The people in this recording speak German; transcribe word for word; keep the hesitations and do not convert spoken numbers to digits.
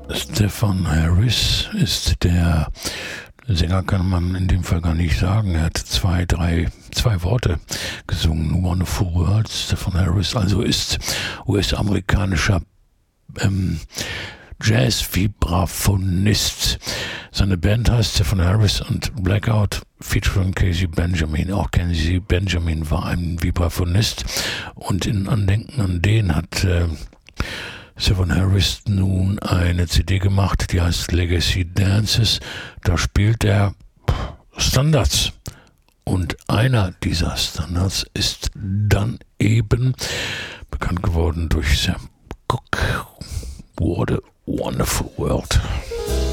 Stefan Harris ist der Sänger, kann man in dem Fall gar nicht sagen. Er hat zwei, drei, zwei Worte gesungen. Wonderful World. Stefan Harris also ist U S-amerikanischer ähm, Jazz-Vibraphonist. Seine Band heißt Stefan Harris und Blackout featuring Casey Benjamin. Auch Casey Benjamin war ein Vibraphonist und in Andenken an den hat äh, Stefan Harris nun eine C D gemacht, die heißt Legacy Dances. Da spielt er Standards. Und einer dieser Standards ist dann eben bekannt geworden durch Sam Cooke. What a Wonderful World.